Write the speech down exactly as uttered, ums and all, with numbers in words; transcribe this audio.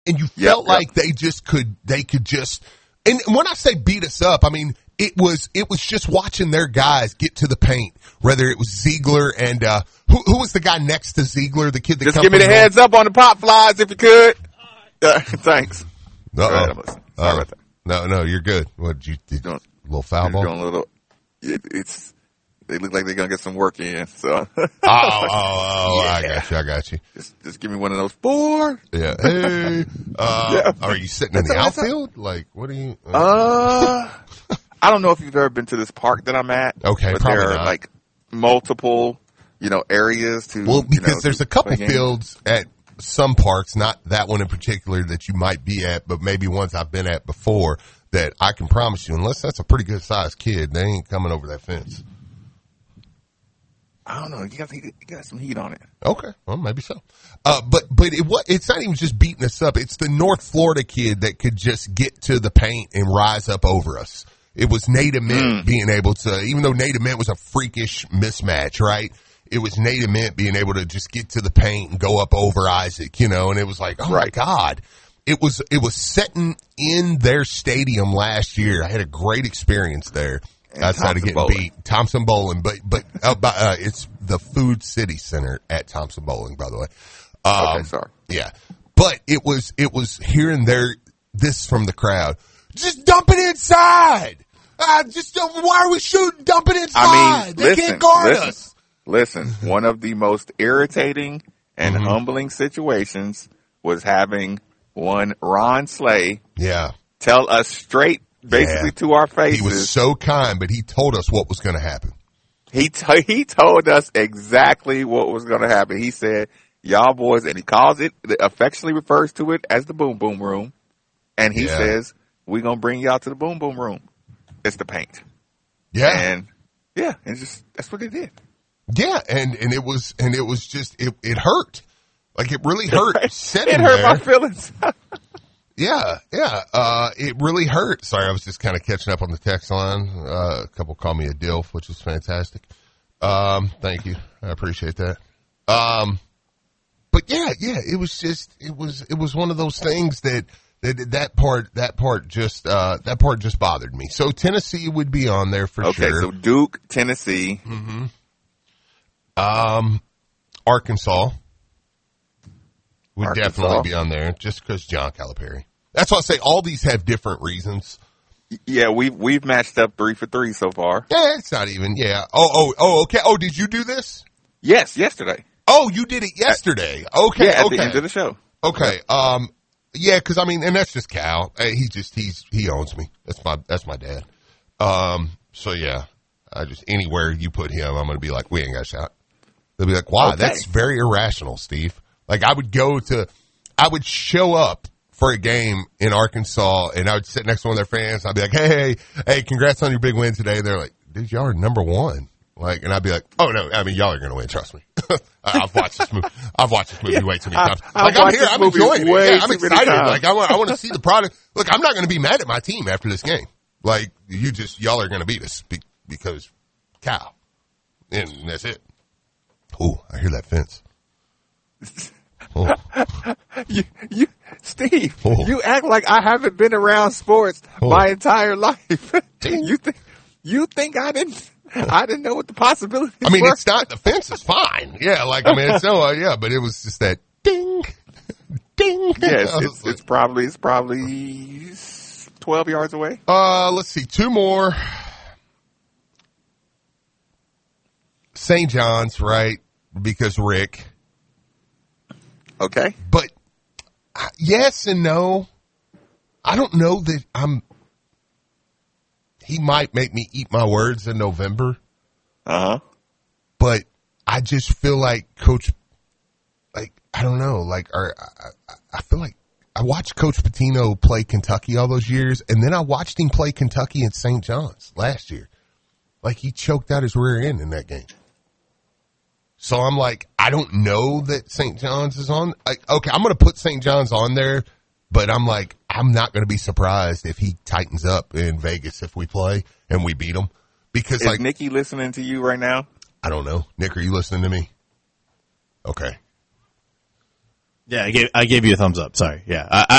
and you Yep, felt yep. like they just could, they could just, and when I say beat us up, I mean, it was, it was just watching their guys get to the paint, whether it was Ziegler and, uh, who, who was the guy next to Ziegler, the kid that Just come give me the from heads up on the pop flies if you could. Uh, thanks. North? Go ahead, Uh-oh. I'm listening. Sorry Uh, about that. no, no, you're good. What did you, did, Doing- little foul Just ball? doing a little, it, it's, they look like they're going to get some work in, so. Oh, oh, oh, I Yeah. got you, I got you. just, just give me one of those four. Yeah. Hey, uh, Yeah. are you sitting in That's the all- that's all- outfield? Like, what are you? Uh, Uh, I don't know if you've ever been to this park that I'm at. Okay, but probably there are not. like multiple, you know, areas to. well, you because know, there's to a couple play games. fields at some parks, not that one in particular that you might be at, but maybe ones I've been at before that I can promise you, unless that's a pretty good sized kid, they ain't coming over that fence. I don't know. You got, you got some heat on it. Okay, well, maybe so. Uh, but but it what it's not even just beating us up. It's the North Florida kid that could just get to the paint and rise up over us. It was Nate Ament Mm. being able to, even though Nate Ament was a freakish mismatch, right? It was Nate Ament being able to just get to the paint and go up over Isaac, you know, and it was like, oh my Right. God. It was, it was setting in their stadium last year. I had a great experience there. And Outside of Thompson getting Bowling. beat, Thompson Bowling, but but uh, by, uh, it's the Food City Center at Thompson Bowling, by the way. Um, Okay, sorry. Yeah, but it was it was hearing their this from the crowd. Just dump it inside. Uh, just uh, why are we shooting? Dump it inside. I mean, they listen, can't guard listen, us. listen. One of the most irritating and Mm-hmm. humbling situations was having one Ron Slay Yeah, tell us straight, basically Yeah. to our faces. he was so kind, but he told us what was going to happen. He t- he told us exactly what was going to happen. He said, "Y'all boys," and he calls it, affectionately refers to it as the Boom Boom Room, and he Yeah. says, "We're gonna bring y'all to the Boom Boom Room. It's the paint." Yeah, And yeah, it's just that's what they did. yeah, and and it was and it was just it it hurt. Like it really hurt. Sitting It hurt there. my feelings. Yeah, yeah. Uh, it really hurt. Sorry, I was just kind of catching up on the text line. Uh, a couple called me a dilf, which was fantastic. Um, thank you. I appreciate that. Um, but yeah, yeah, it was just, it was, it was one of those things that, that, that part, that part just, uh, that part just bothered me. So Tennessee would be on there for Okay, sure. so Duke, Tennessee. Um, Arkansas would Arkansas. definitely be on there just because John Calipari. That's why I say all these have different reasons. Yeah, we've we've matched up three for three so far. Yeah, it's not even. Yeah. Oh, oh, oh. Okay. Oh, did you do this? Yes, yesterday. Oh, you did it yesterday. Okay. Yeah, at okay. the end of the show. Okay. Um. Yeah, because I mean, and that's just Cal. Hey, he just he's he owns me. That's my that's my dad. Um. So yeah, I just anywhere you put him, I'm gonna be like, we ain't got a shot. They'll be like, wow, Okay. that's very irrational, Steve. Like I would go to, I would show up for a game in Arkansas, and I would sit next to one of their fans. And I'd be like, hey, hey, hey, congrats on your big win today. And they're like, dude, y'all are number one. Like, and I'd be like, oh no, I mean, y'all are gonna win. Trust me. I've watched this movie. I've watched this movie Yeah, way too many I- times. I've Like I'm watched here, this I'm movie enjoying it. way Yeah, I'm too many excited. times. Like I want, I want to see the product. Look, I'm not gonna be mad at my team after this game. Like you just, y'all are gonna beat us be, because Cal, and that's it. Ooh, I hear that fence. Oh. You, you, Steve, Oh. you act like I haven't been around sports Oh. my entire life. you think you think I didn't? I didn't know what the possibilities I mean, were. it's not, the fence is fine. Yeah, like, I mean, it's no, uh, yeah, but it was just that ding, ding. Yes, I was it's, like, it's probably it's probably twelve yards away. uh, let's see, two more. Saint John's, right? Because Rick. Okay. But uh, yes and no. I don't know that I'm, he might make me eat my words in November, Uh huh. but I just feel like Coach, like, I don't know, like, or, I, I, I feel like I watched Coach Pitino play Kentucky all those years, and then I watched him play Kentucky at Saint John's last year. Like, he choked out his rear end in that game. So I'm like, I don't know that Saint John's is on. Like, okay, I'm going to put Saint John's on there, but I'm like, I'm not going to be surprised if he tightens up in Vegas if we play and we beat him. Because, Is like, Nikki listening to you right now? I don't know. Nick, are you listening to me? Okay. Yeah, I gave I gave you a thumbs up. Sorry. Yeah, I,